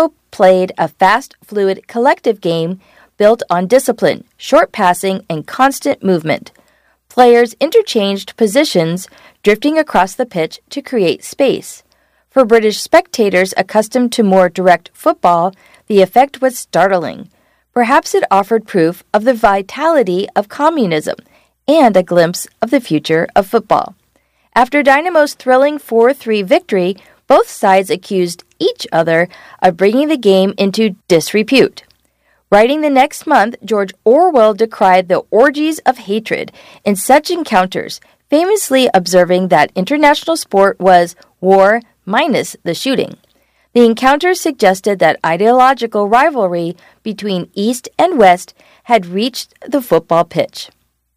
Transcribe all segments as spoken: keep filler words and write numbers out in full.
also played a fast, fluid, collective game built on discipline, short passing, and constant movement. Players interchanged positions, drifting across the pitch to create space. For British spectators accustomed to more direct football, the effect was startling. Perhaps it offered proof of the vitality of communism and a glimpse of the future of football. After Dynamo's thrilling four three victory, both sides accused each other of bringing the game into disrepute. Writing the next month, George Orwell decried the orgies of hatred in such encounters, famously observing that international sport was war minus the shooting. The encounters suggested that ideological rivalry between East and West had reached the football pitch.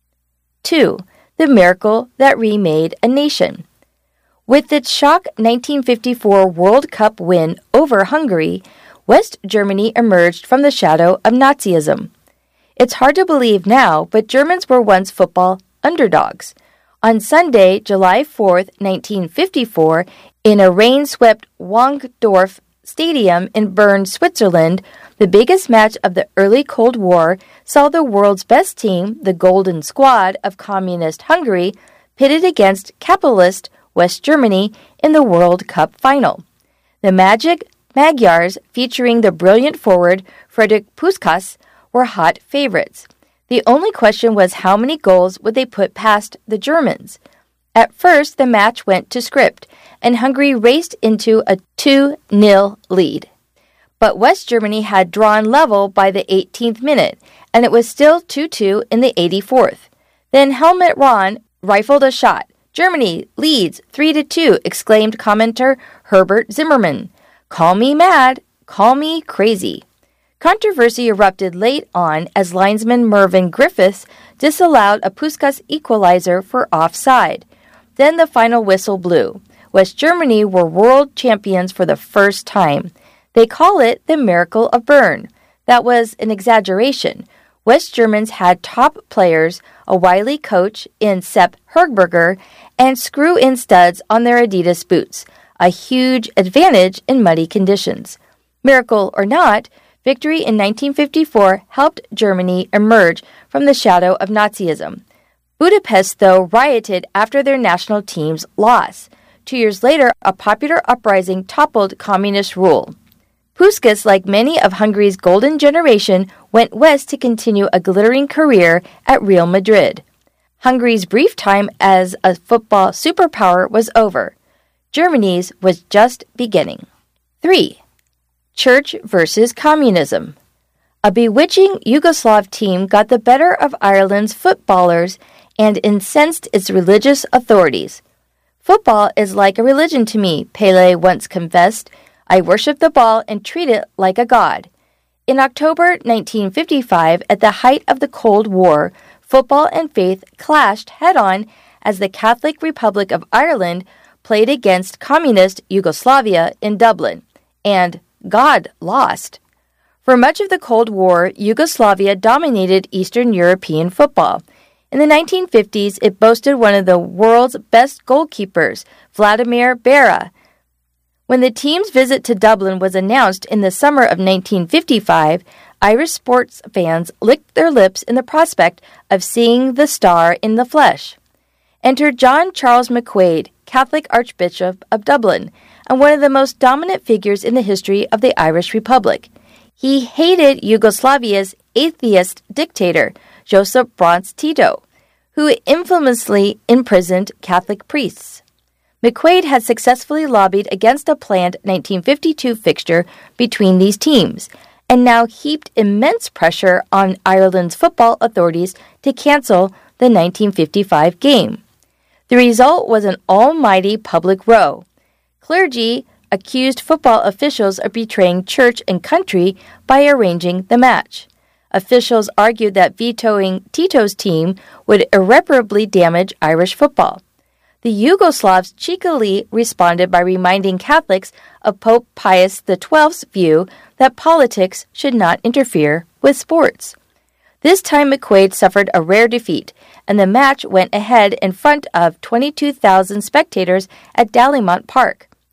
two. The miracle that remade a nation. With its shock nineteen fifty-four World Cup win over Hungary, West Germany emerged from the shadow of Nazism. It's hard to believe now, but Germans were once football underdogs. On Sunday, July fourth, nineteen fifty-four, in a rain-swept Wankdorf Stadium in Bern, Switzerland, the biggest match of the early Cold War saw the world's best team, the Golden Squad of Communist Hungary, pitted against capitalist West Germany in the World Cup final. The Magic Magyars, featuring the brilliant forward Frederick Puskas, were hot favorites. The only question was how many goals would they put past the Germans. At first, the match went to script, and Hungary raced into a two nil lead. But West Germany had drawn level by the eighteenth minute, and it was still two two in the eighty-fourth. Then Helmut Rahn rifled a shot. Germany leads three to two, exclaimed commentator Herbert Zimmermann. Call me mad, call me crazy. Controversy erupted late on as linesman Mervyn Griffiths disallowed a Puskas equalizer for offside. Then the final whistle blew. West Germany were world champions for the first time. They call it the Miracle of Bern. That was an exaggeration. West Germans had top players, a wily coach in Sepp Herberger, and screw-in studs on their Adidas boots, a huge advantage in muddy conditions. Miracle or not, victory in nineteen fifty-four helped Germany emerge from the shadow of Nazism. Budapest, though, rioted after their national team's loss. Two years later, a popular uprising toppled communist rule. Puskas, like many of Hungary's golden generation, went west to continue a glittering career at Real Madrid. Hungary's brief time as a football superpower was over. Germany's was just beginning. three. Church versus Communism. A bewitching Yugoslav team got the better of Ireland's footballers and incensed its religious authorities. Football is like a religion to me, Pelé once confessed. I worship the ball and treat it like a god. In October nineteen fifty-five, at the height of the Cold War, football and faith clashed head-on as the Catholic Republic of Ireland played against communist Yugoslavia in Dublin, and God lost. For much of the Cold War, Yugoslavia dominated Eastern European football. In the nineteen fifties, it boasted one of the world's best goalkeepers, Vladimir Bera. When the team's visit to Dublin was announced in the summer of nineteen fifty-five, Irish sports fans licked their lips in the prospect of seeing the star in the flesh. Enter John Charles McQuaid, Catholic Archbishop of Dublin, and one of the most dominant figures in the history of the Irish Republic. He hated Yugoslavia's atheist dictator, Josip Broz Tito, who infamously imprisoned Catholic priests. McQuaid had successfully lobbied against a planned nineteen fifty-two fixture between these teams, and now heaped immense pressure on Ireland's football authorities to cancel the nineteen fifty-five game. The result was an almighty public row. Clergy accused football officials of betraying church and country by arranging the match. Officials argued that vetoing Tito's team would irreparably damage Irish football. The Yugoslavs cheekily responded by reminding Catholics of Pope Pius the twelfth's view that politics should not interfere with sports. This time McQuaid suffered a rare defeat, and the match went ahead in front of twenty-two thousand spectators at Dalymount Park. The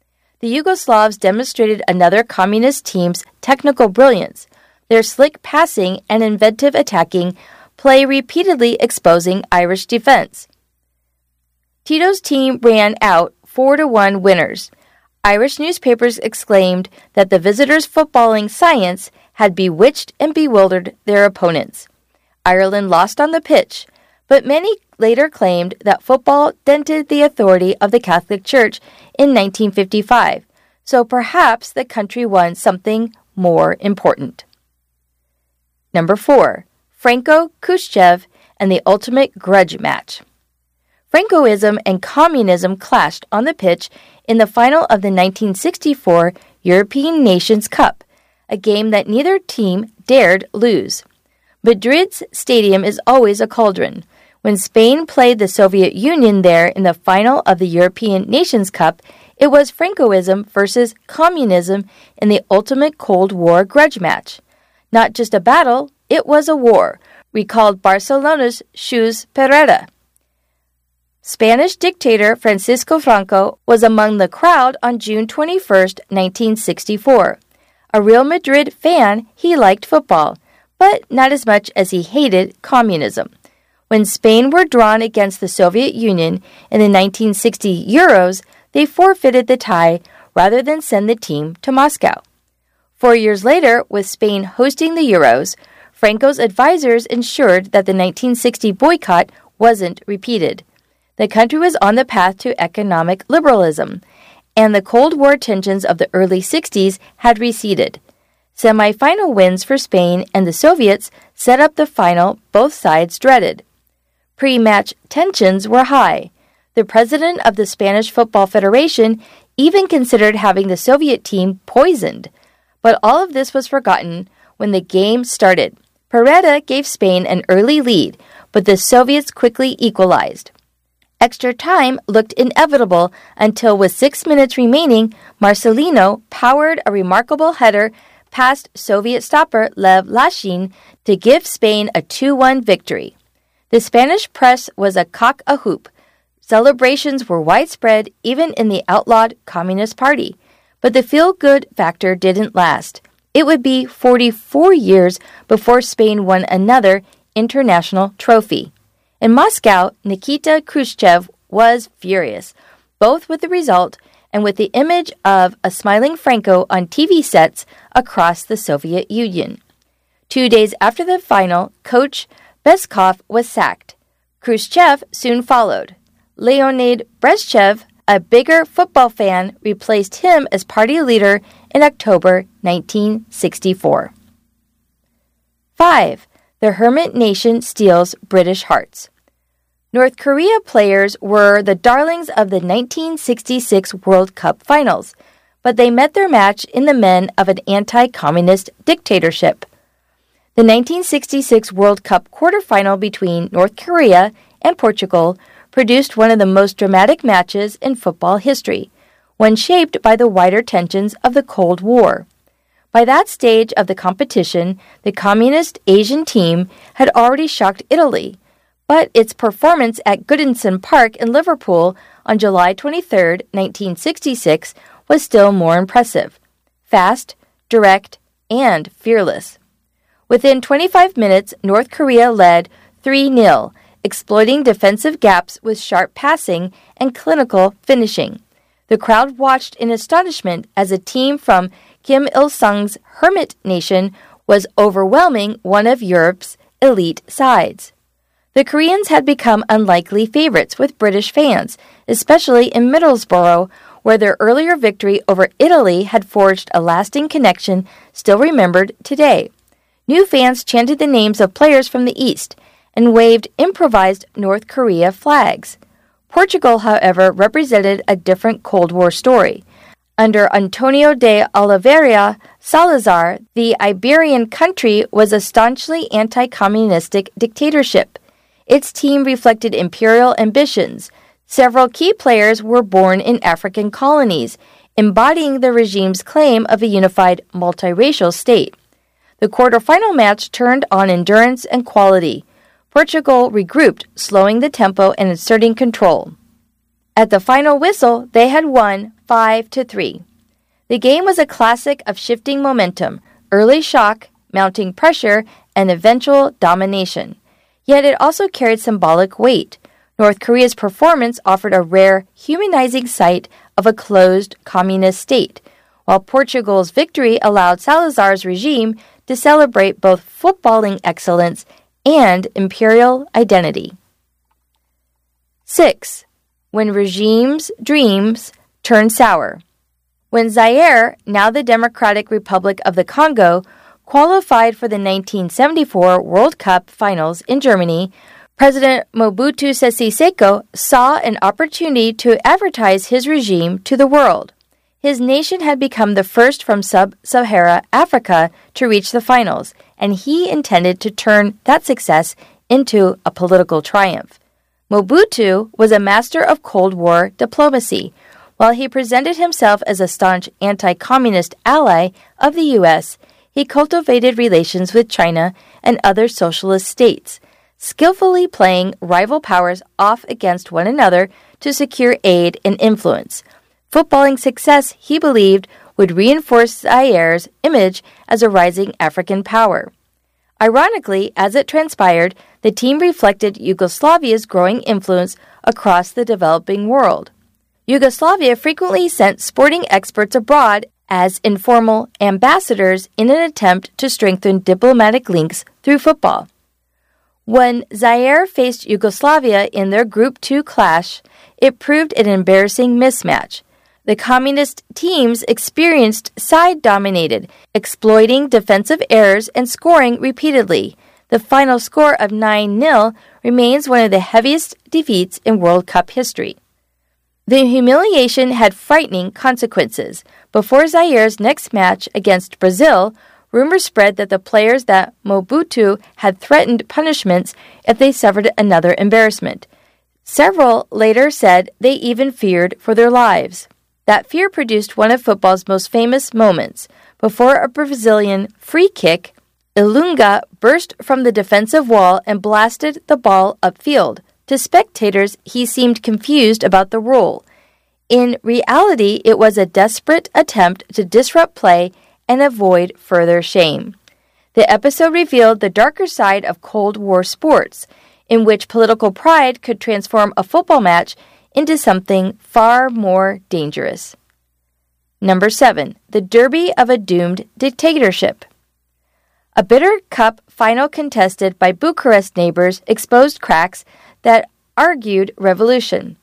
the Yugoslavs demonstrated another communist team's technical brilliance, their slick passing and inventive attacking play repeatedly exposing Irish defense. Tito's team ran out four to one winners. Irish newspapers exclaimed that the visitors' footballing science had bewitched and bewildered their opponents. Ireland lost on the pitch, but many later claimed that football dented the authority of the Catholic Church in nineteen fifty-five, so perhaps the country won something more important. Number four, Franco Khrushchev and the ultimate grudge match. Francoism and communism clashed on the pitch in the final of the nineteen sixty-four European Nations Cup, a game that neither team dared lose. Madrid's stadium is always a cauldron. When Spain played the Soviet Union there in the final of the European Nations Cup, it was Francoism versus communism in the ultimate Cold War grudge match. Not just a battle, it was a war, recalled Barcelona's Xus Pereda. Spanish dictator Francisco Franco was among the crowd on June twenty-first, nineteen sixty-four. A Real Madrid fan, he liked football, but not as much as he hated communism. When Spain were drawn against the Soviet Union in the nineteen sixty Euros, they forfeited the tie rather than send the team to Moscow. Four years later, with Spain hosting the Euros, Franco's advisors ensured that the nineteen sixty boycott wasn't repeated. The country was on the path to economic liberalism, and the Cold War tensions of the early sixties had receded. Semi-final wins for Spain and the Soviets set up the final both sides dreaded. Pre-match tensions were high. The president of the Spanish Football Federation even considered having the Soviet team poisoned. But all of this was forgotten when the game started. Pereda gave Spain an early lead, but the Soviets quickly equalized. Extra time looked inevitable until, with six minutes remaining, Marcelino powered a remarkable header past Soviet stopper Lev Yashin to give Spain a two one victory. The Spanish press was a cock-a-hoop. Celebrations were widespread even in the outlawed Communist Party, but the feel-good factor didn't last. It would be forty-four years before Spain won another international trophy. In Moscow, Nikita Khrushchev was furious, both with the result and with the image of a smiling Franco on T V sets across the Soviet Union. Two days after the final, coach Beskov was sacked. Khrushchev soon followed. Leonid Brezhnev, a bigger football fan, replaced him as party leader in October nineteen sixty-four. five. The Hermit Nation steals British hearts. North Korea players were the darlings of the nineteen sixty-six World Cup finals, but they met their match in the men of an anti-communist dictatorship. The nineteen sixty-six World Cup quarterfinal between North Korea and Portugal produced one of the most dramatic matches in football history, one shaped by the wider tensions of the Cold War. By that stage of the competition, the communist Asian team had already shocked Italy, but its performance at Goodison Park in Liverpool on July twenty-third, nineteen sixty-six was still more impressive. Fast, direct, and fearless. Within twenty-five minutes, North Korea led three nil, exploiting defensive gaps with sharp passing and clinical finishing. The crowd watched in astonishment as a team from Kim Il-sung's Hermit Nation was overwhelming one of Europe's elite sides. The Koreans had become unlikely favorites with British fans, especially in Middlesbrough, where their earlier victory over Italy had forged a lasting connection still remembered today. New fans chanted the names of players from the East and waved improvised North Korea flags. Portugal, however, represented a different Cold War story. Under Antonio de Oliveira Salazar, the Iberian country was a staunchly anti-communistic dictatorship. Its team reflected imperial ambitions. Several key players were born in African colonies, embodying the regime's claim of a unified multiracial state. The quarterfinal match turned on endurance and quality. Portugal regrouped, slowing the tempo and asserting control. At the final whistle, they had won five to three. The game was a classic of shifting momentum, early shock, mounting pressure, and eventual domination. Yet it also carried symbolic weight. North Korea's performance offered a rare, humanizing sight of a closed communist state, while Portugal's victory allowed Salazar's regime to celebrate both footballing excellence and imperial identity. six. When regimes' dreams turn sour. When Zaire, now the Democratic Republic of the Congo, qualified for the nineteen seventy-four World Cup finals in Germany, President Mobutu Sese Seko saw an opportunity to advertise his regime to the world. His nation had become the first from sub-Sahara Africa to reach the finals, and he intended to turn that success into a political triumph. Mobutu was a master of Cold War diplomacy. While he presented himself as a staunch anti-communist ally of the U S, he cultivated relations with China and other socialist states, skillfully playing rival powers off against one another to secure aid and influence. Footballing success, he believed, would reinforce Zaire's image as a rising African power. Ironically, as it transpired, the team reflected Yugoslavia's growing influence across the developing world. Yugoslavia frequently sent sporting experts abroad as informal ambassadors in an attempt to strengthen diplomatic links through football. When Zaire faced Yugoslavia in their Group two clash, it proved an embarrassing mismatch. The communist teams experienced side-dominated, exploiting defensive errors and scoring repeatedly. The final score of nine nil remains one of the heaviest defeats in World Cup history. The humiliation had frightening consequences. Before Zaire's next match against Brazil, rumors spread that the players that Mobutu had threatened punishments if they suffered another embarrassment. Several later said they even feared for their lives. That fear produced one of football's most famous moments. Before a Brazilian free kick, Ilunga burst from the defensive wall and blasted the ball upfield. To spectators, he seemed confused about the rule. In reality, it was a desperate attempt to disrupt play and avoid further shame. The episode revealed the darker side of Cold War sports, in which political pride could transform a football match into something far more dangerous. Number seven. The Derby of a Doomed Dictatorship. A bitter cup final contested by Bucharest neighbors exposed cracks that argued revolution.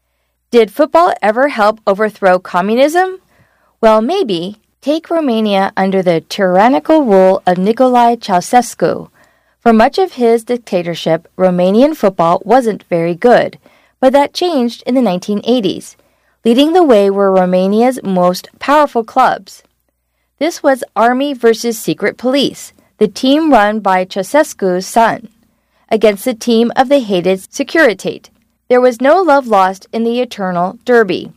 Did football ever help overthrow communism? Well, maybe. Take Romania under the tyrannical rule of Nicolae Ceausescu. For much of his dictatorship, Romanian football wasn't very good, but that changed in the nineteen eighties. Leading the way were Romania's most powerful clubs. This was Army versus Secret Police, the team run by Ceausescu's son, against the team of the hated Securitate. There was no love lost in the eternal derby.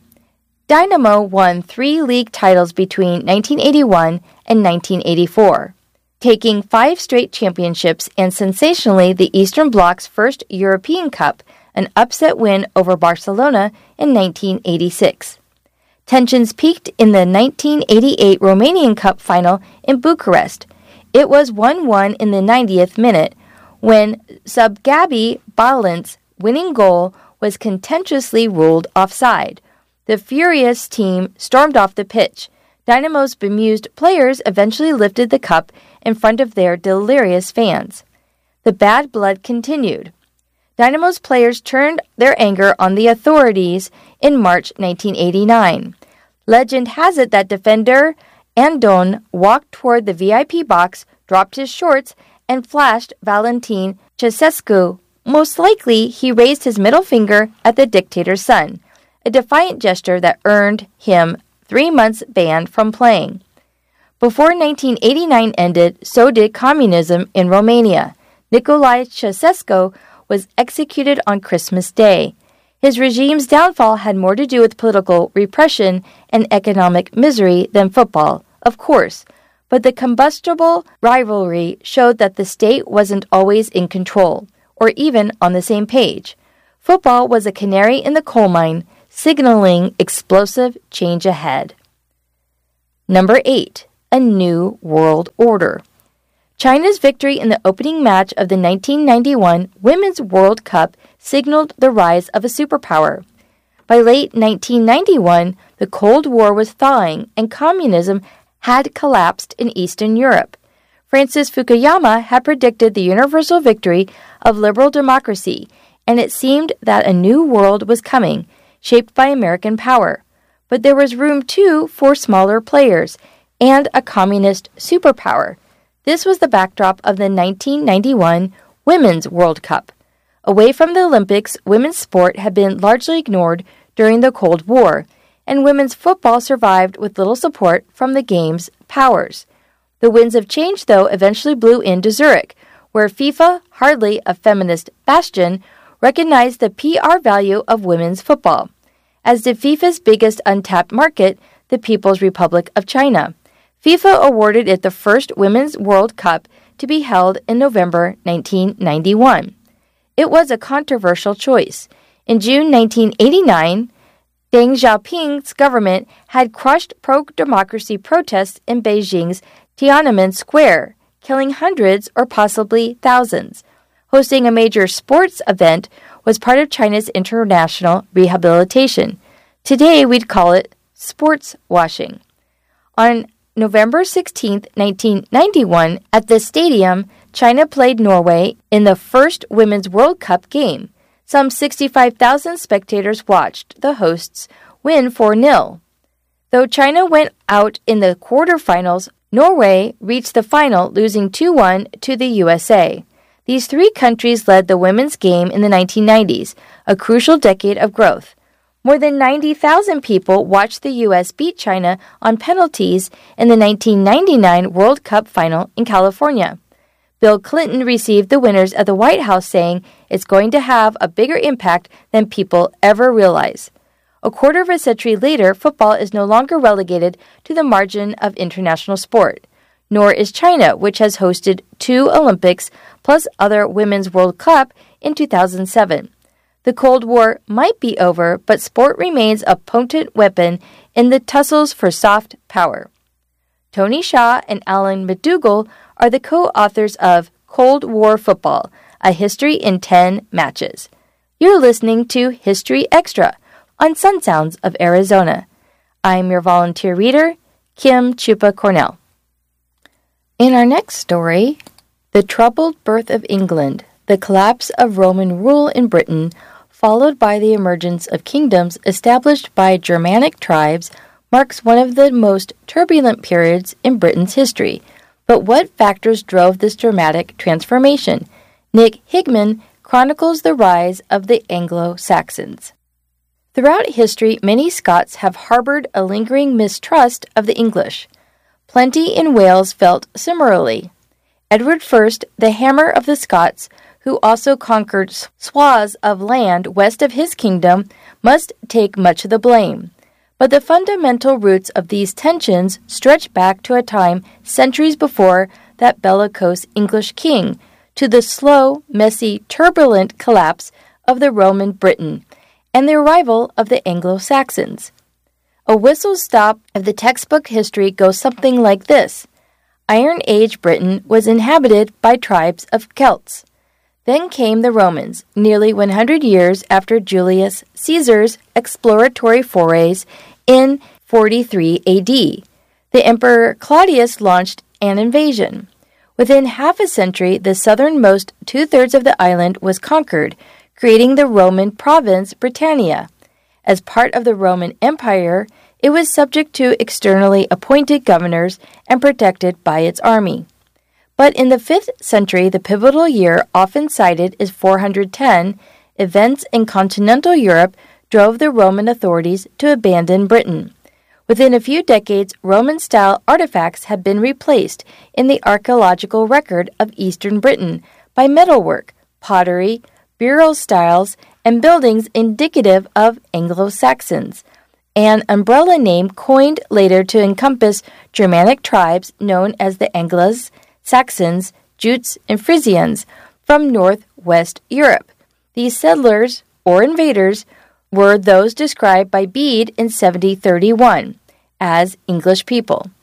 Dynamo won three league titles between nineteen eighty-one and nineteen eighty-four, taking five straight championships and sensationally the Eastern Bloc's first European Cup, an upset win over Barcelona in nineteen eighty-six. Tensions peaked in the nineteen eighty-eight Romanian Cup final in Bucharest. It was one one in the ninetieth minute when sub Gabi Balint's winning goal was contentiously ruled offside. The furious team stormed off the pitch. Dynamo's bemused players eventually lifted the cup in front of their delirious fans. The bad blood continued. Dynamo's players turned their anger on the authorities in March nineteen eighty-nine. Legend has it that defender Andon walked toward the V I P box, dropped his shorts, and flashed Valentin Ceausescu. Most likely, he raised his middle finger at the dictator's son, a defiant gesture that earned him three months ban from playing. Before nineteen eighty-nine ended, so did communism in Romania. Nicolae Ceausescu was executed on Christmas Day. His regime's downfall had more to do with political repression and economic misery than football, of course, but the combustible rivalry showed that the state wasn't always in control, or even on the same page. Football was a canary in the coal mine, signaling explosive change ahead. Number eight. A new world order. China's victory in the opening match of the nineteen ninety-one Women's World Cup signaled the rise of a superpower. By late nineteen ninety-one, the Cold War was thawing and communism had collapsed in Eastern Europe. Francis Fukuyama had predicted the universal victory of liberal democracy, and it seemed that a new world was coming, shaped by American power. But there was room, too, for smaller players and a communist superpower. This was the backdrop of the nineteen ninety-one Women's World Cup. Away from the Olympics, women's sport had been largely ignored during the Cold War, and women's football survived with little support from the game's powers. The winds of change, though, eventually blew into Zurich, where FIFA, hardly a feminist bastion, recognized the P R value of women's football, as did FIFA's biggest untapped market, the People's Republic of China. FIFA awarded it the first Women's World Cup to be held in November nineteen ninety-one. It was a controversial choice. In June nineteen eighty-nine, Deng Xiaoping's government had crushed pro-democracy protests in Beijing's Tiananmen Square, killing hundreds or possibly thousands. Hosting a major sports event was part of China's international rehabilitation. Today, we'd call it sports washing. On November sixteenth, nineteen ninety-one, at this stadium, China played Norway in the first Women's World Cup game. Some sixty-five thousand spectators watched the hosts win four nil. Though China went out in the quarterfinals, Norway reached the final, losing two one to the U S A. These three countries led the women's game in the nineteen nineties, a crucial decade of growth. More than ninety thousand people watched the U S beat China on penalties in the nineteen ninety-nine World Cup final in California. Bill Clinton received the winners at the White House, saying it's going to have a bigger impact than people ever realize. A quarter of a century later, football is no longer relegated to the margin of international sport, nor is China, which has hosted two Olympics plus other Women's World Cup in two thousand seven. The Cold War might be over, but sport remains a potent weapon in the tussles for soft power. Tony Shaw and Alan McDougall are the co-authors of Cold War Football, A History in ten Matches. You're listening to History Extra on Sun Sounds of Arizona. I'm your volunteer reader, Kim Chupa Cornell. In our next story, The Troubled Birth of England, the collapse of Roman rule in Britain, followed by the emergence of kingdoms established by Germanic tribes, marks one of the most turbulent periods in Britain's history. But what factors drove this dramatic transformation? Nick Higman chronicles the rise of the Anglo-Saxons. Throughout history, many Scots have harbored a lingering mistrust of the English. Plenty in Wales felt similarly. Edward the First, the Hammer of the Scots, who also conquered swaths of land west of his kingdom, must take much of the blame. But the fundamental roots of these tensions stretch back to a time centuries before that bellicose English king, to the slow, messy, turbulent collapse of the Roman Britain and the arrival of the Anglo-Saxons. A whistle-stop of the textbook history goes something like this. Iron Age Britain was inhabited by tribes of Celts. Then came the Romans, nearly one hundred years after Julius Caesar's exploratory forays in forty-three A D. The Emperor Claudius launched an invasion. Within half a century, the southernmost two-thirds of the island was conquered, creating the Roman province Britannia. As part of the Roman Empire, it was subject to externally appointed governors and protected by its army. But in the fifth century, the pivotal year often cited is four hundred ten, events in continental Europe drove the Roman authorities to abandon Britain. Within a few decades, Roman-style artifacts had been replaced in the archaeological record of eastern Britain by metalwork, pottery, burial styles, and buildings indicative of Anglo-Saxons, an umbrella name coined later to encompass Germanic tribes known as the Angles, Saxons, Jutes, and Frisians from northwest Europe. These settlers, or invaders, were those described by Bede in seventy thirty-one as English people.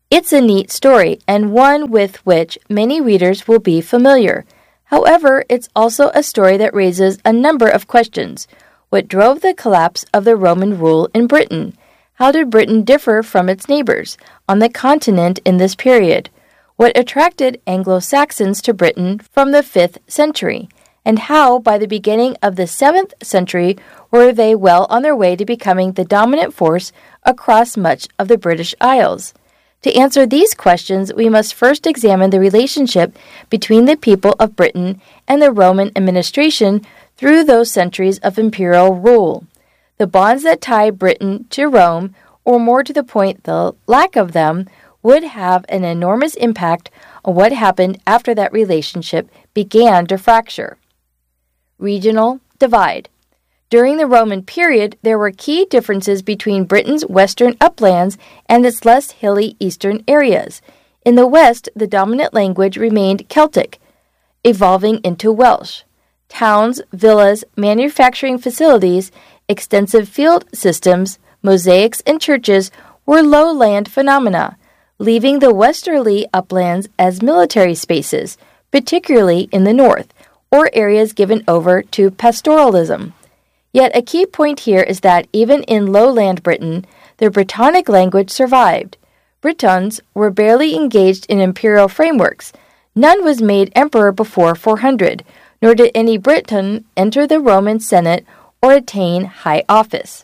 It's a neat story and one with which many readers will be familiar. However, it's also a story that raises a number of questions. What drove the collapse of the Roman rule in Britain? How did Britain differ from its neighbors on the continent in this period? What attracted Anglo-Saxons to Britain from the fifth century? And how, by the beginning of the seventh century, were they well on their way to becoming the dominant force across much of the British Isles? To answer these questions, we must first examine the relationship between the people of Britain and the Roman administration through those centuries of imperial rule. The bonds that tie Britain to Rome, or more to the point, the lack of them, would have an enormous impact on what happened after that relationship began to fracture. Regional divide. During the Roman period, there were key differences between Britain's western uplands and its less hilly eastern areas. In the west, the dominant language remained Celtic, evolving into Welsh. Towns, villas, manufacturing facilities, extensive field systems, mosaics, and churches were lowland phenomena, leaving the westerly uplands as military spaces, particularly in the north, or areas given over to pastoralism. Yet a key point here is that even in lowland Britain, the Brittonic language survived. Britons were barely engaged in imperial frameworks. None was made emperor before four hundred, nor did any Briton enter the Roman Senate or attain high office.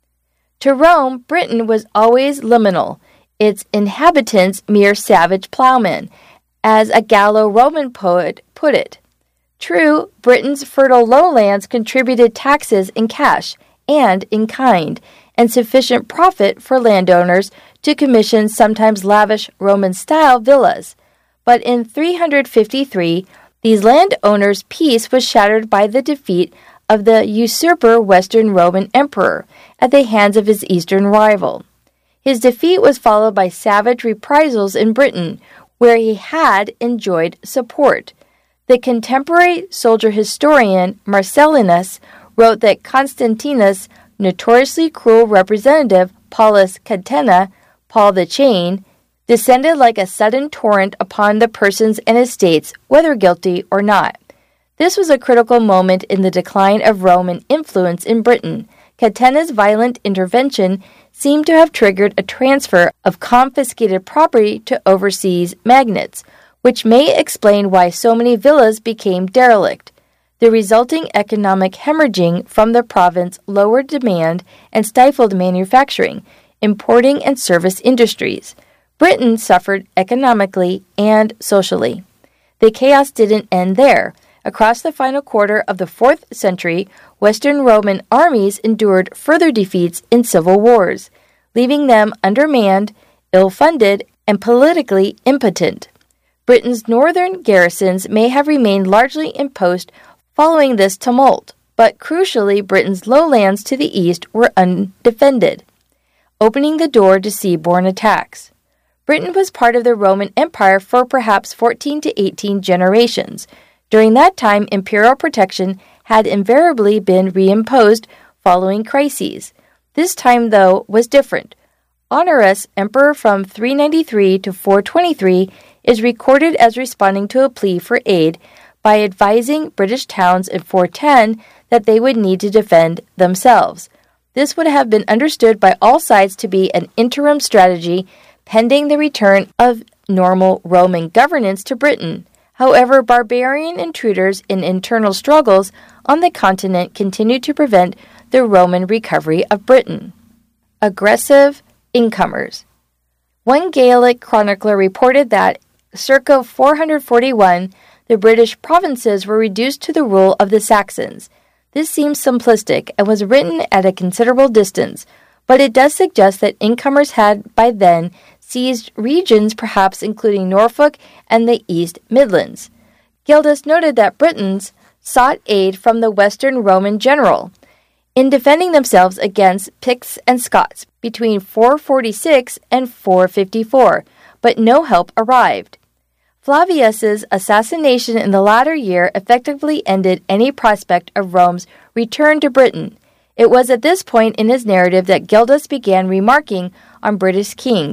To Rome, Britain was always liminal, its inhabitants mere savage plowmen, as a Gallo-Roman poet put it. True, Britain's fertile lowlands contributed taxes in cash and in kind, and sufficient profit for landowners to commission sometimes lavish Roman-style villas. But in three hundred fifty-three, these landowners' peace was shattered by the defeat of the usurper Western Roman Emperor at the hands of his eastern rival. His defeat was followed by savage reprisals in Britain, where he had enjoyed support. The contemporary soldier historian Marcellinus wrote that Constantinus' notoriously cruel representative Paulus Catena, Paul the Chain, descended like a sudden torrent upon the persons and estates, whether guilty or not. This was a critical moment in the decline of Roman influence in Britain. Catena's violent intervention seemed to have triggered a transfer of confiscated property to overseas magnates, which may explain why so many villas became derelict. The resulting economic hemorrhaging from the province lowered demand and stifled manufacturing, importing, and service industries. Britain suffered economically and socially. The chaos didn't end there. Across the final quarter of the fourth century, Western Roman armies endured further defeats in civil wars, leaving them undermanned, ill-funded, and politically impotent. Britain's northern garrisons may have remained largely in post following this tumult, but crucially Britain's lowlands to the east were undefended, opening the door to seaborne attacks. Britain was part of the Roman Empire for perhaps fourteen to eighteen generations. During that time, imperial protection had invariably been reimposed following crises. This time, though, was different. Honorius, emperor from three ninety-three to four twenty-three, is recorded as responding to a plea for aid by advising British towns in four ten that they would need to defend themselves. This would have been understood by all sides to be an interim strategy pending the return of normal Roman governance to Britain. However, barbarian intruders and internal struggles on the continent continued to prevent the Roman recovery of Britain. Aggressive incomers. One Gaelic chronicler reported that, circa four forty-one, the British provinces were reduced to the rule of the Saxons. This seems simplistic and was written at a considerable distance, but it does suggest that incomers had, by then, seized regions perhaps including Norfolk and the East Midlands. Gildas noted that Britons sought aid from the Western Roman general in defending themselves against Picts and Scots between four forty-six and four fifty-four, but no help arrived. Flavius's assassination in the latter year effectively ended any prospect of Rome's return to Britain. It was at this point in his narrative that Gildas began remarking on British kings,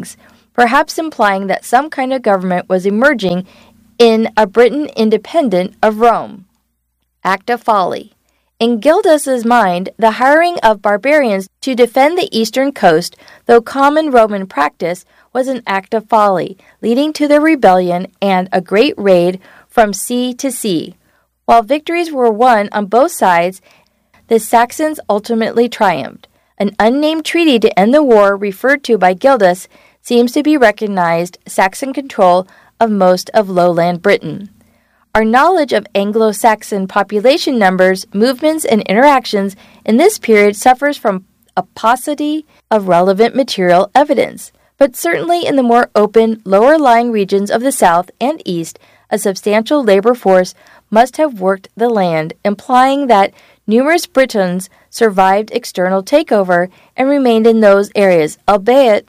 perhaps implying that some kind of government was emerging in a Britain independent of Rome. Act of folly. In Gildas's mind, the hiring of barbarians to defend the eastern coast, though common Roman practice, was an act of folly, leading to the rebellion and a great raid from sea to sea. While victories were won on both sides, the Saxons ultimately triumphed. An unnamed treaty to end the war referred to by Gildas seems to be recognized Saxon control of most of lowland Britain. Our knowledge of Anglo-Saxon population numbers, movements, and interactions in this period suffers from a paucity of relevant material evidence. But certainly in the more open, lower-lying regions of the south and east, a substantial labor force must have worked the land, implying that numerous Britons survived external takeover and remained in those areas, albeit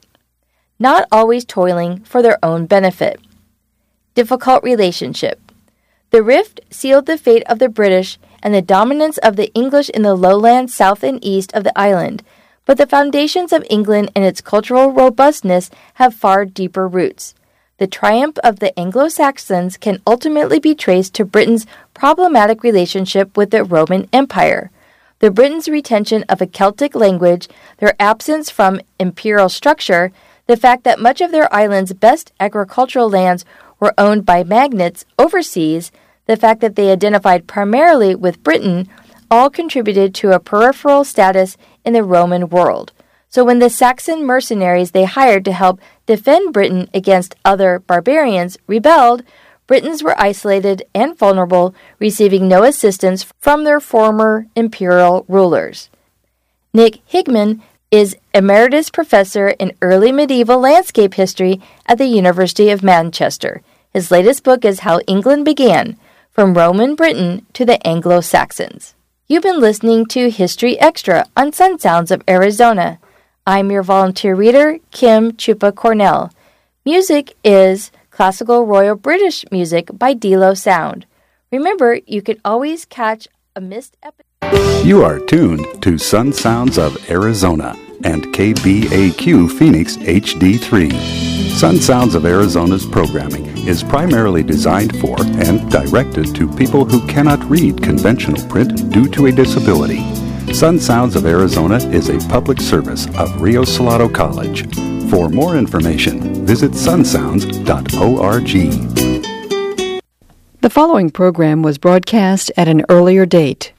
not always toiling for their own benefit. Difficult relationship. The rift sealed the fate of the British and the dominance of the English in the lowlands south and east of the island, but the foundations of England and its cultural robustness have far deeper roots. The triumph of the Anglo-Saxons can ultimately be traced to Britain's problematic relationship with the Roman Empire. The Britons' retention of a Celtic language, their absence from imperial structure, the fact that much of their island's best agricultural lands were owned by magnates overseas, the fact that they identified primarily with Britain, all contributed to a peripheral status in the Roman world. So when the Saxon mercenaries they hired to help defend Britain against other barbarians rebelled, Britons were isolated and vulnerable, receiving no assistance from their former imperial rulers. Nick Higman is Emeritus Professor in Early Medieval Landscape History at the University of Manchester. His latest book is How England Began, From Roman Britain to the Anglo-Saxons. You've been listening to History Extra on Sun Sounds of Arizona. I'm your volunteer reader, Kim Chupa Cornell. Music is Classical Royal British Music by Delo Sound. Remember, you can always catch a missed episode. You are tuned to Sun Sounds of Arizona and K B A Q Phoenix H D three. Sun Sounds of Arizona's programming is primarily designed for and directed to people who cannot read conventional print due to a disability. Sun Sounds of Arizona is a public service of Rio Salado College. For more information, visit sun sounds dot org. The following program was broadcast at an earlier date.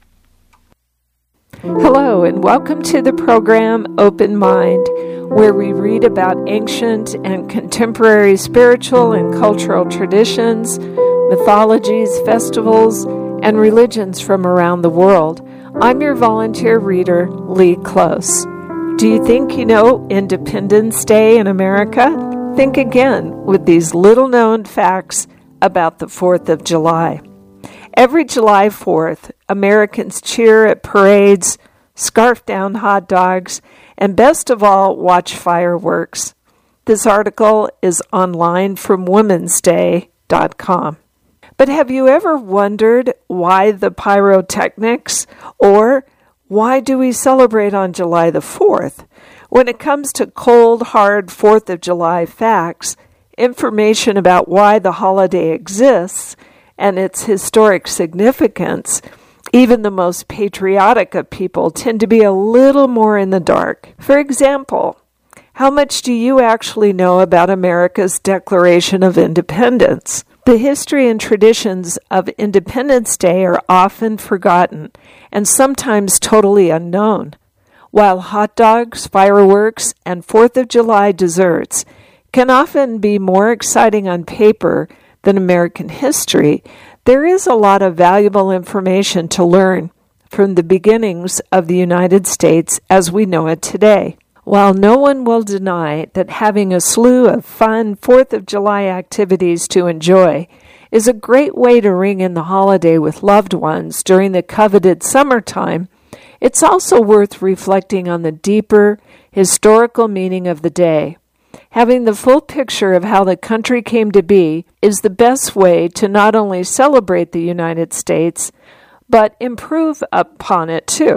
Hello, and welcome to the program Open Mind, where we read about ancient and contemporary spiritual and cultural traditions, mythologies, festivals, and religions from around the world. I'm your volunteer reader, Lee Close. Do you think you know Independence Day in America? Think again with these little-known facts about the fourth of July. Every July fourth, Americans cheer at parades, scarf down hot dogs, and best of all, watch fireworks. This article is online from womens day dot com. But have you ever wondered why the pyrotechnics, or why do we celebrate on July the fourth? When it comes to cold, hard fourth of July facts, information about why the holiday exists, and its historic significance, even the most patriotic of people tend to be a little more in the dark. For example, how much do you actually know about America's Declaration of Independence? The history and traditions of Independence Day are often forgotten and sometimes totally unknown. While hot dogs, fireworks, and fourth of July desserts can often be more exciting on paper than American history, there is a lot of valuable information to learn from the beginnings of the United States as we know it today. While no one will deny that having a slew of fun fourth of July activities to enjoy is a great way to ring in the holiday with loved ones during the coveted summertime, it's also worth reflecting on the deeper historical meaning of the day. Having the full picture of how the country came to be is the best way to not only celebrate the United States, but improve upon it too.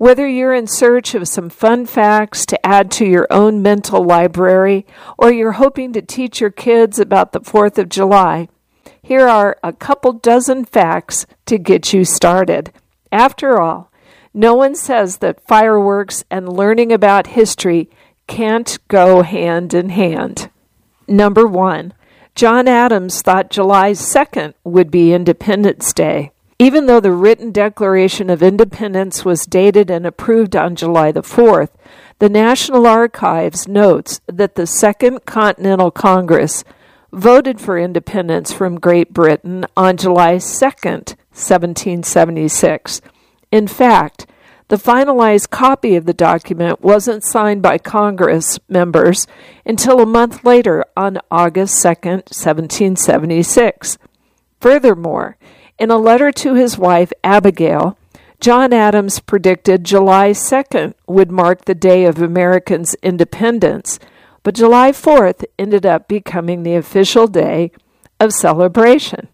Whether you're in search of some fun facts to add to your own mental library, or you're hoping to teach your kids about the fourth of July, here are a couple dozen facts to get you started. After all, no one says that fireworks and learning about history can't go hand in hand. Number one, John Adams thought July second would be Independence Day. Even though the written Declaration of Independence was dated and approved on July the fourth, the National Archives notes that the Second Continental Congress voted for independence from Great Britain on July second, seventeen seventy-six. In fact, the finalized copy of the document wasn't signed by Congress members until a month later on August second, seventeen seventy-six. Furthermore, in a letter to his wife, Abigail, John Adams predicted July second would mark the day of Americans' independence, but July fourth ended up becoming the official day of celebration.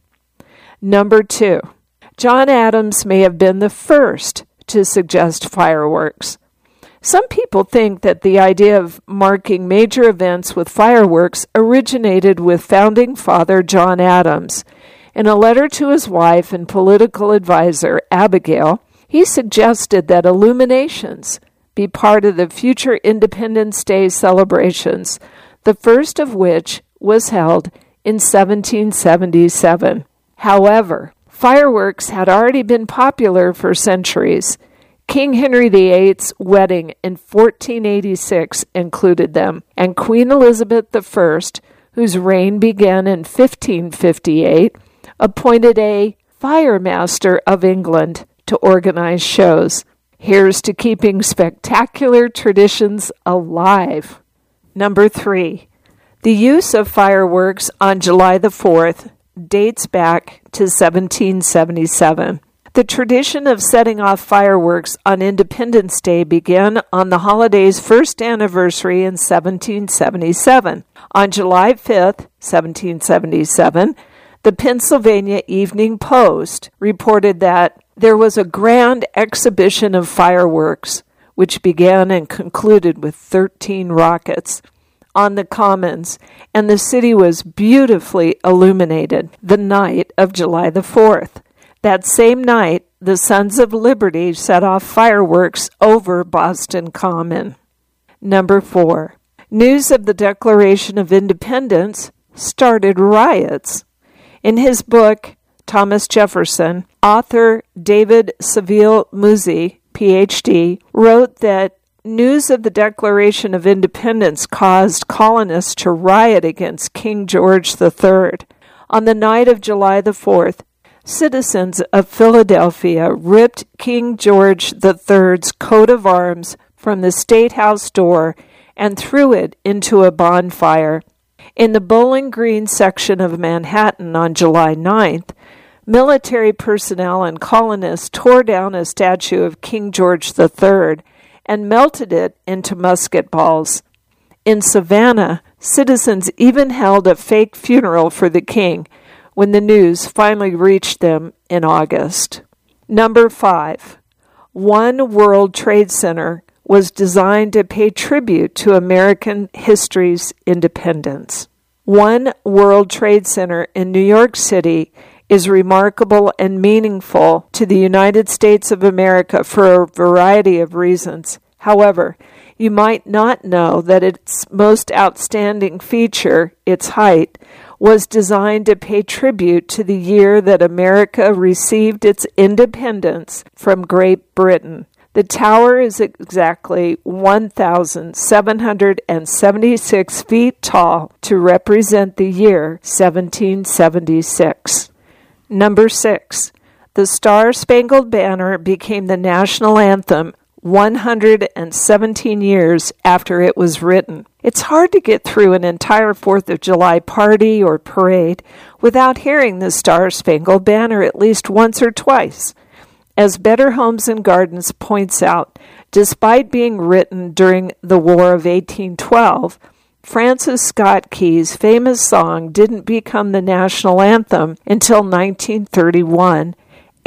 Number two, John Adams may have been the first to suggest fireworks. Some people think that the idea of marking major events with fireworks originated with founding father John Adams. In a letter to his wife and political advisor, Abigail, he suggested that illuminations be part of the future Independence Day celebrations, the first of which was held in seventeen seventy-seven. However, fireworks had already been popular for centuries. King Henry the eighth's wedding in fourteen eighty-six included them, and Queen Elizabeth the First, whose reign began in fifteen fifty-eight, appointed a Fire Master of England to organize shows. Here's to keeping spectacular traditions alive. Number three, the use of fireworks on July the fourth dates back to seventeen seventy-seven. The tradition of setting off fireworks on Independence Day began on the holiday's first anniversary in seventeen seventy-seven. On July fifth, seventeen seventy-seven, the Pennsylvania Evening Post reported that there was a grand exhibition of fireworks, which began and concluded with thirteen rockets, on the Commons, and the city was beautifully illuminated the night of July the fourth. That same night, the Sons of Liberty set off fireworks over Boston Common. Number four, news of the Declaration of Independence started riots. In his book, Thomas Jefferson, author David Saville Musi, P H D, wrote that news of the Declaration of Independence caused colonists to riot against King George the Third. On the night of July the fourth, citizens of Philadelphia ripped King George the Third's coat of arms from the State House door and threw it into a bonfire. In the Bowling Green section of Manhattan on July ninth, military personnel and colonists tore down a statue of King George the Third and melted it into musket balls. In Savannah, citizens even held a fake funeral for the king when the news finally reached them in August. Number five, One World Trade Center was designed to pay tribute to American history's independence. One World Trade Center in New York City is remarkable and meaningful to the United States of America for a variety of reasons. However, you might not know that its most outstanding feature, its height, was designed to pay tribute to the year that America received its independence from Great Britain. The tower is exactly one thousand seven hundred seventy-six feet tall to represent the year seventeen seventy-six. Number six, the Star-Spangled Banner became the national anthem one hundred seventeen years after it was written. It's hard to get through an entire fourth of July party or parade without hearing the Star-Spangled Banner at least once or twice. As Better Homes and Gardens points out, despite being written during the War of eighteen twelve, Francis Scott Key's famous song didn't become the national anthem until nineteen thirty-one,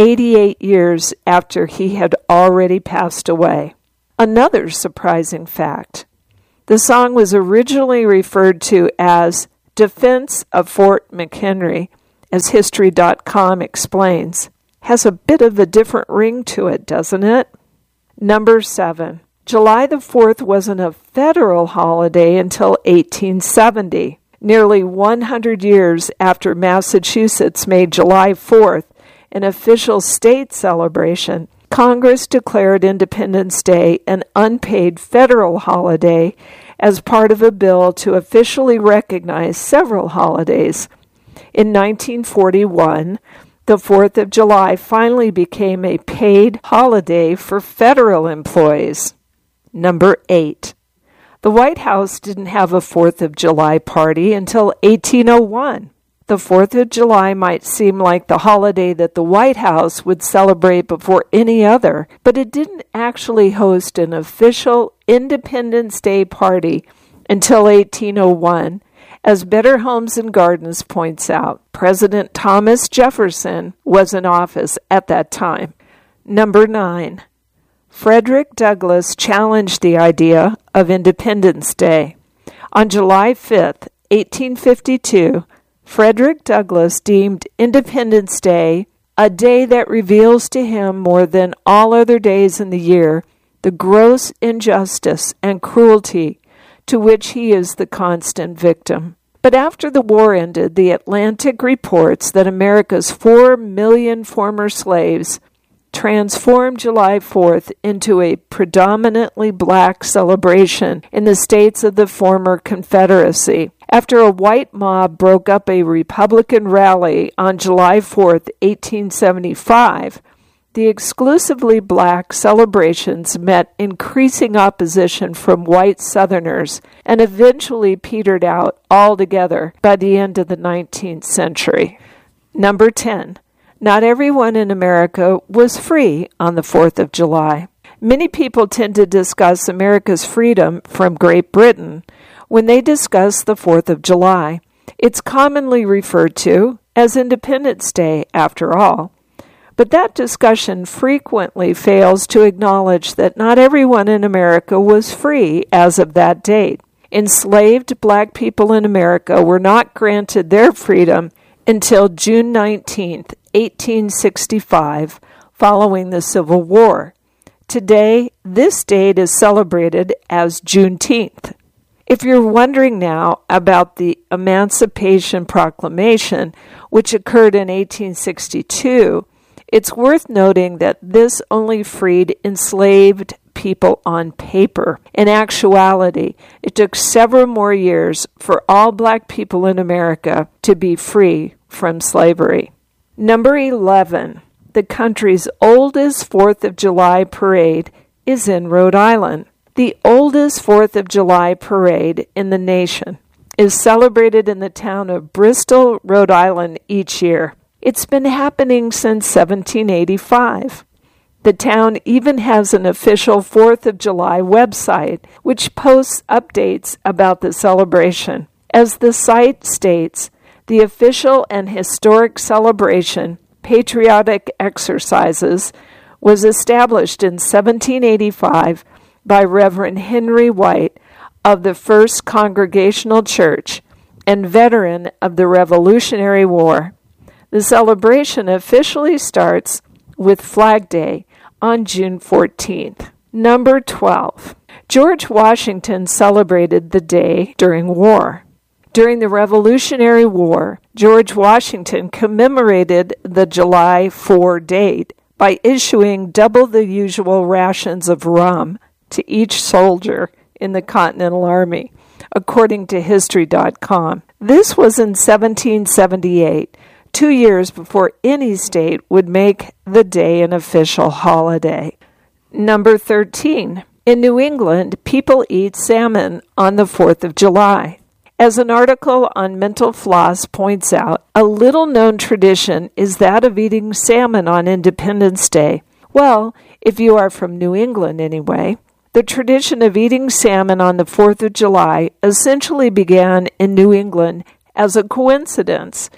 eighty-eight years after he had already passed away. Another surprising fact: the song was originally referred to as Defense of Fort McHenry, as History dot com explains. Has a bit of a different ring to it, doesn't it? Number seven. July the fourth wasn't a federal holiday until eighteen seventy. Nearly one hundred years after Massachusetts made July fourth an official state celebration, Congress declared Independence Day an unpaid federal holiday as part of a bill to officially recognize several holidays. In nineteen forty-one, the fourth of July finally became a paid holiday for federal employees. Number eight. The White House didn't have a fourth of July party until eighteen oh one. The fourth of July might seem like the holiday that the White House would celebrate before any other, but it didn't actually host an official Independence Day party until eighteen oh one. As Better Homes and Gardens points out, President Thomas Jefferson was in office at that time. Number nine. Frederick Douglass challenged the idea of Independence Day. On July fifth, eighteen fifty-two, Frederick Douglass deemed Independence Day a day that reveals to him more than all other days in the year the gross injustice and cruelty to which he is the constant victim. But after the war ended, the Atlantic reports that America's four million former slaves transformed July fourth into a predominantly black celebration in the states of the former Confederacy. After a white mob broke up a Republican rally on July fourth, eighteen seventy-five, the exclusively black celebrations met increasing opposition from white Southerners and eventually petered out altogether by the end of the nineteenth century. Number ten. Not everyone in America was free on the fourth of July. Many people tend to discuss America's freedom from Great Britain when they discuss the fourth of July. It's commonly referred to as Independence Day, after all. But that discussion frequently fails to acknowledge that not everyone in America was free as of that date. Enslaved black people in America were not granted their freedom until June nineteenth, eighteen sixty-five, following the Civil War. Today, this date is celebrated as Juneteenth. If you're wondering now about the Emancipation Proclamation, which occurred in eighteen sixty-two, it's worth noting that this only freed enslaved people on paper. In actuality, it took several more years for all black people in America to be free from slavery. Number eleven. The country's oldest fourth of July parade is in Rhode Island. The oldest fourth of July parade in the nation is celebrated in the town of Bristol, Rhode Island each year. It's been happening since seventeen eighty-five. The town even has an official fourth of July website, which posts updates about the celebration. As the site states, the official and historic celebration, Patriotic Exercises, was established in seventeen eighty-five by Reverend Henry White of the First Congregational Church and veteran of the Revolutionary War. The celebration officially starts with Flag Day on June fourteenth. Number twelve. George Washington celebrated the day during war. During the Revolutionary War, George Washington commemorated the July fourth date by issuing double the usual rations of rum to each soldier in the Continental Army, according to History dot com. This was in seventeen seventy-eight, two years before any state would make the day an official holiday. Number thirteen. In New England, people eat salmon on the fourth of July. As an article on Mental Floss points out, a little-known tradition is that of eating salmon on Independence Day. Well, if you are from New England anyway. The tradition of eating salmon on the fourth of July essentially began in New England as a coincidence.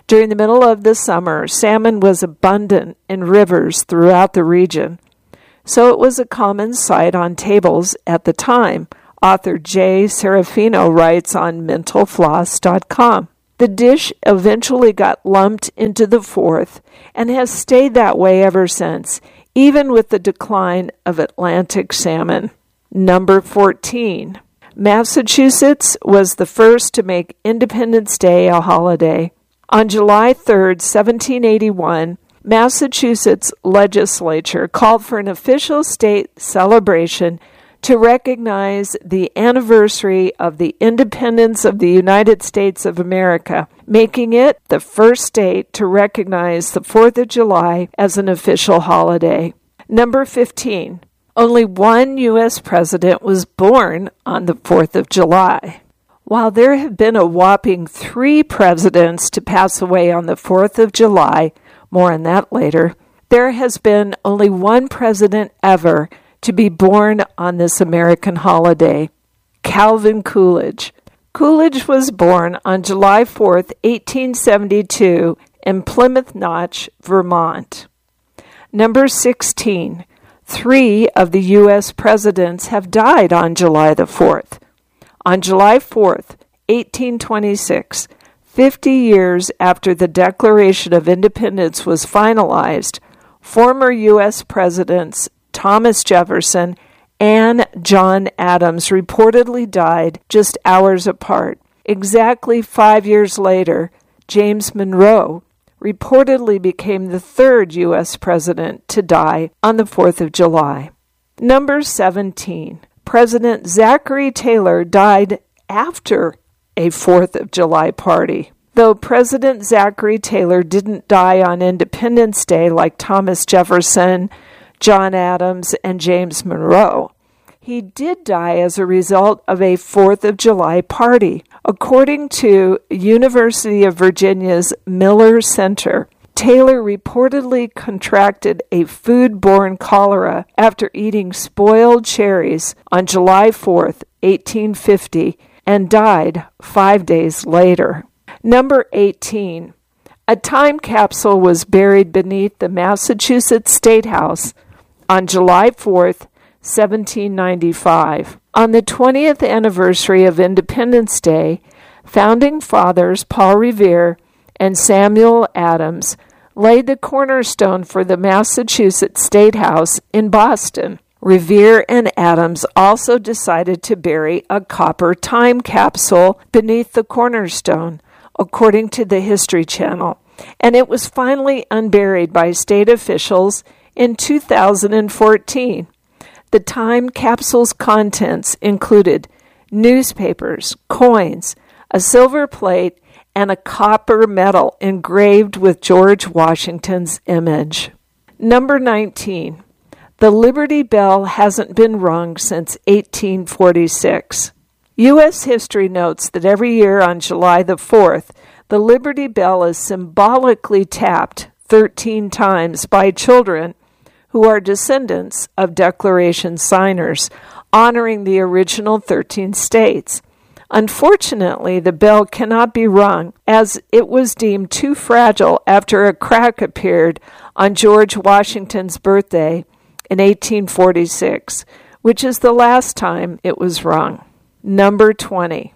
During the middle of the summer, salmon was abundant in rivers throughout the region, so it was a common sight on tables at the time. Author Jay Serafino writes on mental floss dot com. The dish eventually got lumped into the fourth and has stayed that way ever since, even with the decline of Atlantic salmon. Number fourteen. Massachusetts was the first to make Independence Day a holiday. On July third, seventeen eighty-one, Massachusetts legislature called for an official state celebration to recognize the anniversary of the independence of the United States of America, making it the first state to recognize the fourth of July as an official holiday. Number fifteen. Only one U S president was born on the fourth of July. While there have been a whopping three presidents to pass away on the fourth of July, more on that later, there has been only one president ever to be born on this American holiday, Calvin Coolidge. Coolidge was born on July fourth, eighteen seventy-two, in Plymouth Notch, Vermont. Number sixteen. Three of the U S presidents have died on July the fourth. On July fourth, eighteen twenty-six, fifty years after the Declaration of Independence was finalized, former U S presidents Thomas Jefferson and John Adams reportedly died just hours apart. Exactly five years later, James Monroe reportedly became the third U S president to die on the fourth of July. Number seventeen. President Zachary Taylor died after a fourth of July party. Though President Zachary Taylor didn't die on Independence Day like Thomas Jefferson, John Adams, and James Monroe, he did die as a result of a fourth of July party. According to University of Virginia's Miller Center, Taylor reportedly contracted a foodborne cholera after eating spoiled cherries on July fourth, eighteen fifty, and died five days later. Number eighteen. A time capsule was buried beneath the Massachusetts State House on July fourth, seventeen ninety-five. On the twentieth anniversary of Independence Day, Founding Fathers Paul Revere and Samuel Adams laid the cornerstone for the Massachusetts State House in Boston. Revere and Adams also decided to bury a copper time capsule beneath the cornerstone, according to the History Channel, and it was finally unburied by state officials in two thousand fourteen. The time capsule's contents included newspapers, coins, a silver plate, and a copper medal engraved with George Washington's image. Number nineteen. The Liberty Bell hasn't been rung since eighteen forty-six. U S history notes that every year on July the fourth, the Liberty Bell is symbolically tapped thirteen times by children who are descendants of Declaration signers, honoring the original thirteen states. Unfortunately, the bell cannot be rung, as it was deemed too fragile after a crack appeared on George Washington's birthday in eighteen forty-six, which is the last time it was rung. Number twenty.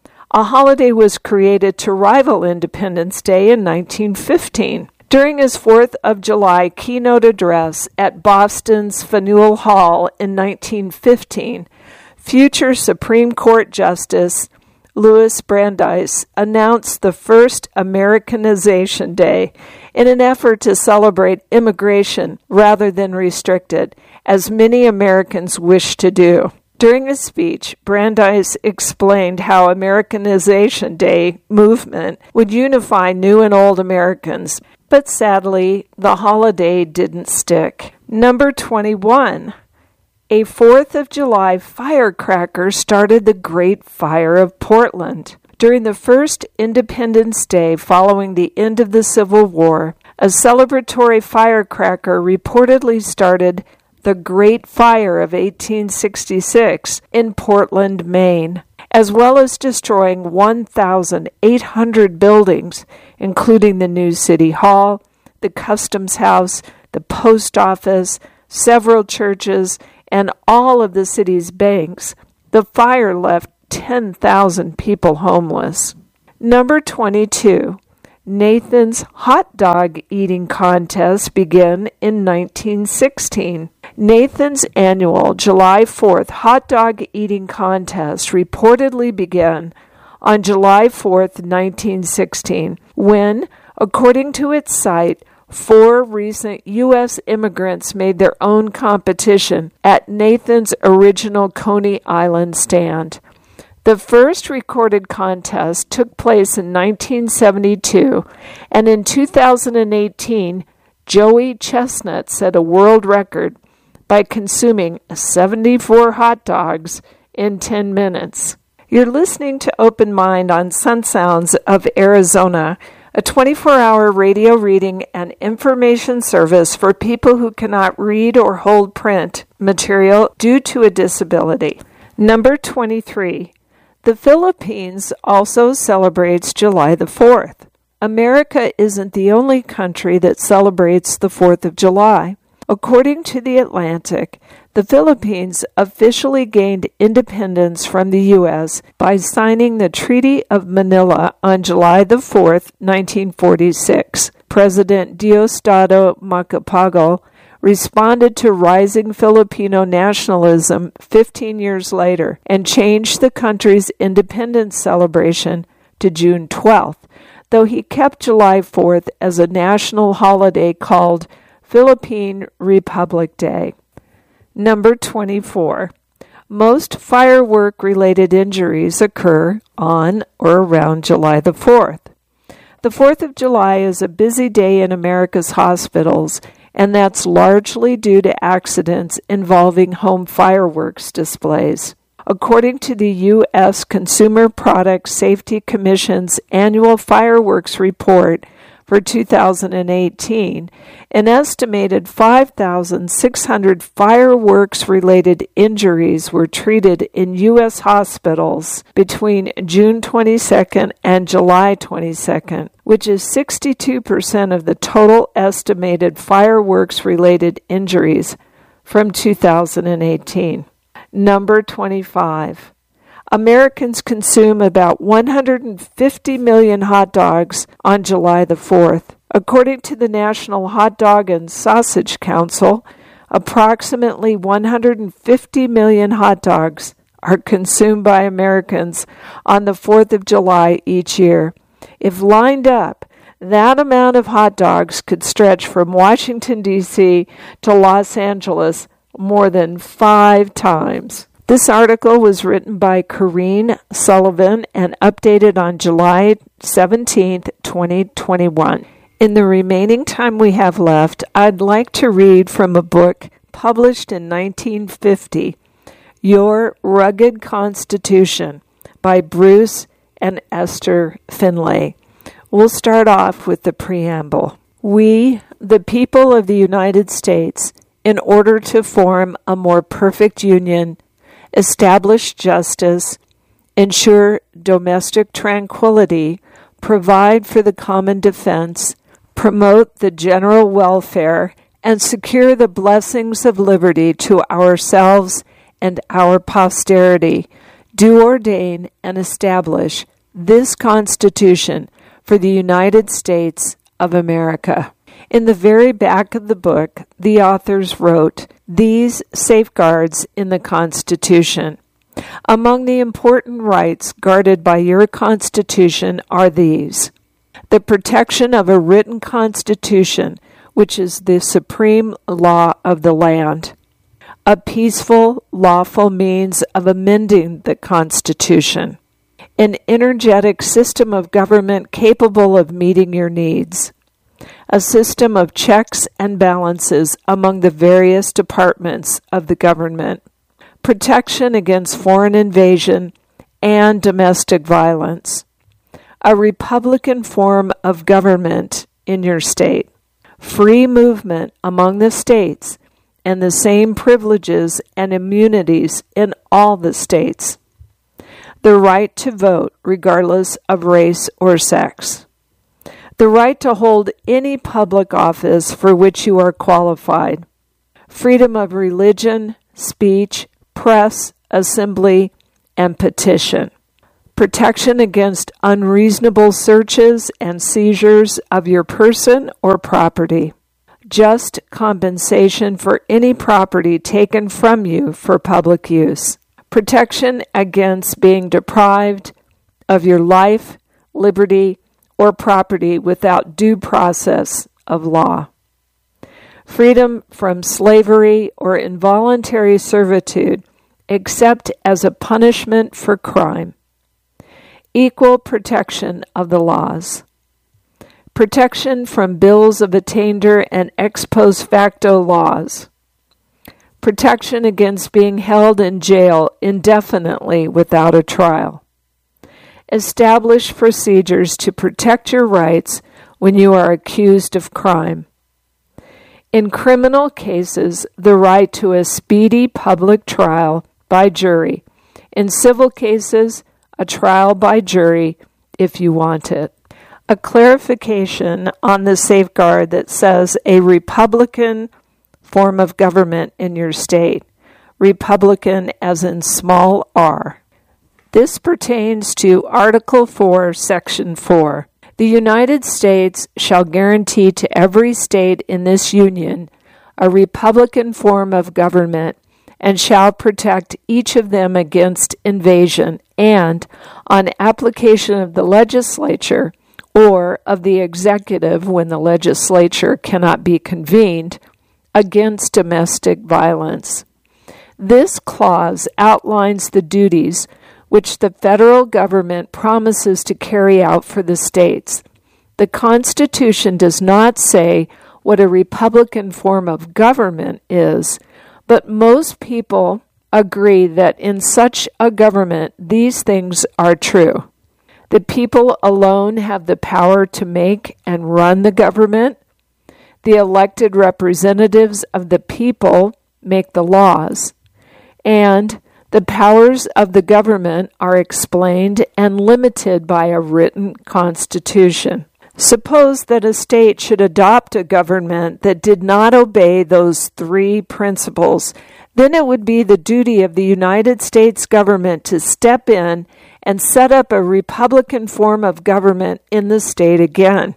A holiday was created to rival Independence Day in nineteen fifteen. During his fourth of July keynote address at Boston's Faneuil Hall in nineteen fifteen, future Supreme Court Justice Louis Brandeis announced the first Americanization Day in an effort to celebrate immigration rather than restrict it, as many Americans wish to do. During his speech, Brandeis explained how Americanization Day movement would unify new and old Americans, but sadly, the holiday didn't stick. Number twenty-one. A fourth of July firecracker started the Great Fire of Portland. During the first Independence Day following the end of the Civil War, a celebratory firecracker reportedly started the Great Fire of eighteen sixty-six in Portland, Maine. as well as destroying one thousand eight hundred buildings, including the new City Hall, the Customs House, the Post Office, several churches, and all of the city's banks. The fire left ten thousand people homeless. Number twenty-two. Nathan's hot dog eating contest began in nineteen sixteen. Nathan's annual July fourth hot dog eating contest reportedly began on July fourth, nineteen sixteen, when, according to its site, four recent U S immigrants made their own competition at Nathan's original Coney Island stand. The first recorded contest took place in nineteen seventy-two, and in two thousand eighteen, Joey Chestnut set a world record by consuming seventy-four hot dogs in ten minutes. You're listening to Open Mind on Sun Sounds of Arizona, a twenty-four hour radio reading and information service for people who cannot read or hold print material due to a disability. Number twenty-three. The Philippines also celebrates July the fourth. America isn't the only country that celebrates the fourth of July. According to The Atlantic, the Philippines officially gained independence from the U S by signing the Treaty of Manila on July the fourth, nineteen forty-six. President Diosdado Macapagal responded to rising Filipino nationalism fifteen years later and changed the country's independence celebration to June twelfth, though he kept July fourth as a national holiday called Philippine Republic Day. Number twenty-four. Most firework-related injuries occur on or around July the fourth. The fourth of July is a busy day in America's hospitals, and that's largely due to accidents involving home fireworks displays. According to the U S Consumer Product Safety Commission's annual fireworks report for two thousand eighteen, an estimated five thousand six hundred fireworks-related injuries were treated in U S hospitals between June twenty-second and July twenty-second, which is sixty-two percent of the total estimated fireworks-related injuries from two thousand eighteen. Number twenty-five. Americans consume about one hundred fifty million hot dogs on July the fourth. According to the National Hot Dog and Sausage Council, approximately one hundred fifty million hot dogs are consumed by Americans on the fourth of July each year. If lined up, that amount of hot dogs could stretch from Washington, D C to Los Angeles more than five times. This article was written by Corrine Sullivan and updated on July seventeenth, twenty twenty-one. In the remaining time we have left, I'd like to read from a book published in nineteen fifty, Your Rugged Constitution, by Bruce and Esther Finlay. We'll start off with the preamble. We, the people of the United States, in order to form a more perfect union, establish justice, ensure domestic tranquility, provide for the common defense, promote the general welfare, and secure the blessings of liberty to ourselves and our posterity, do ordain and establish this Constitution for the United States of America. In the very back of the book, the authors wrote, "These safeguards in the Constitution. Among the important rights guarded by your Constitution are these: the protection of a written Constitution, which is the supreme law of the land; a peaceful, lawful means of amending the Constitution; an energetic system of government capable of meeting your needs; a system of checks and balances among the various departments of the government; protection against foreign invasion and domestic violence; a republican form of government in your state; free movement among the states, and the same privileges and immunities in all the states; the right to vote regardless of race or sex, the right to hold any public office for which you are qualified, freedom of religion, speech, press, assembly, and petition, protection against unreasonable searches and seizures of your person or property, just compensation for any property taken from you for public use, protection against being deprived of your life, liberty, or property without due process of law, freedom from slavery or involuntary servitude except as a punishment for crime, equal protection of the laws, protection from bills of attainder and ex post facto laws, protection against being held in jail indefinitely without a trial. Establish procedures to protect your rights when you are accused of crime. In criminal cases, the right to a speedy public trial by jury. In civil cases, a trial by jury if you want it. A clarification on the safeguard that says a Republican form of government in your state, Republican as in small r. This pertains to Article four, Section four. The United States shall guarantee to every state in this union a Republican form of government and shall protect each of them against invasion and, on application of the legislature or of the executive when the legislature cannot be convened, against domestic violence. This clause outlines the duties which the federal government promises to carry out for the states. The Constitution does not say what a Republican form of government is, but most people agree that in such a government these things are true. The people alone have the power to make and run the government. The elected representatives of the people make the laws, and the powers of the government are explained and limited by a written constitution. Suppose that a state should adopt a government that did not obey those three principles, then it would be the duty of the United States government to step in and set up a Republican form of government in the state again.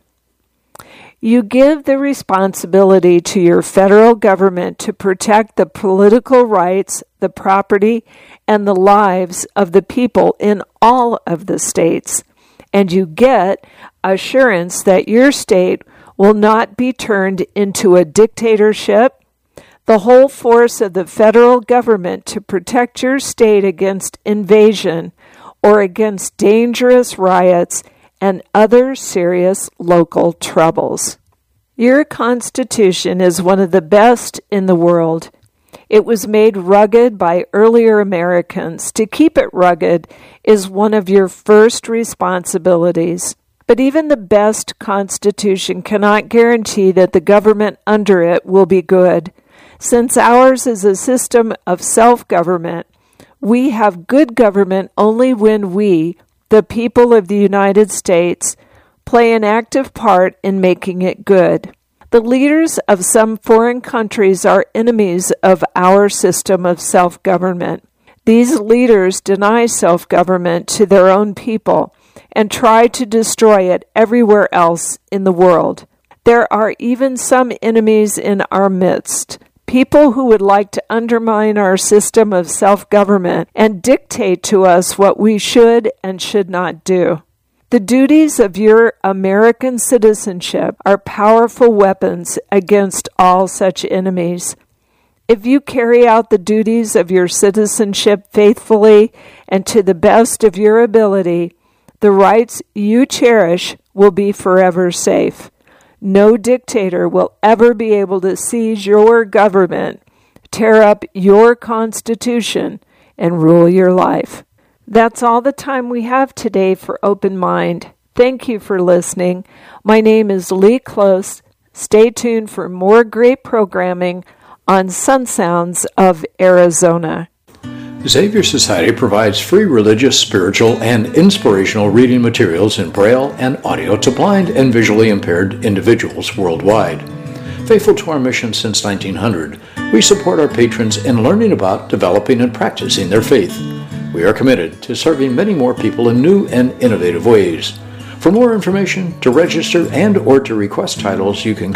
You give the responsibility to your federal government to protect the political rights, the property, and the lives of the people in all of the states, and you get assurance that your state will not be turned into a dictatorship. The whole force of the federal government to protect your state against invasion or against dangerous riots and other serious local troubles. Your Constitution is one of the best in the world. It was made rugged by earlier Americans. To keep it rugged is one of your first responsibilities. But even the best Constitution cannot guarantee that the government under it will be good. Since ours is a system of self-government, we have good government only when we, the people of the United States, play an active part in making it good. The leaders of some foreign countries are enemies of our system of self-government. These leaders deny self-government to their own people and try to destroy it everywhere else in the world. There are even some enemies in our midst, people who would like to undermine our system of self-government and dictate to us what we should and should not do. The duties of your American citizenship are powerful weapons against all such enemies. If you carry out the duties of your citizenship faithfully and to the best of your ability, the rights you cherish will be forever safe. No dictator will ever be able to seize your government, tear up your Constitution, and rule your life. That's all the time we have today for Open Mind. Thank you for listening. My name is Lee Close. Stay tuned for more great programming on Sun Sounds of Arizona. Xavier Society provides free religious, spiritual, and inspirational reading materials in Braille and audio to blind and visually impaired individuals worldwide. Faithful to our mission since nineteen hundred, we support our patrons in learning about, developing, and practicing their faith. We are committed to serving many more people in new and innovative ways. For more information, to register and or to request titles, you can